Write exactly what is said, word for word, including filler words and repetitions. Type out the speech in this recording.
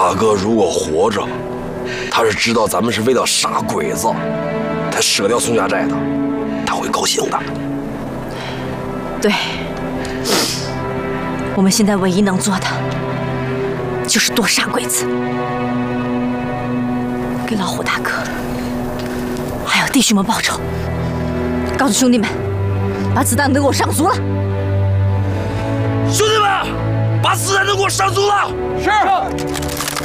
大哥如果活着，他是知道咱们是为了杀鬼子，才舍掉宋家寨的，他会高兴的。 对，我们现在唯一能做的，就是多杀鬼子，给老虎大哥还有弟兄们报仇。告诉兄弟们，把子弹都给我上足了。 兄弟们，把子弹都给我上足了。 是。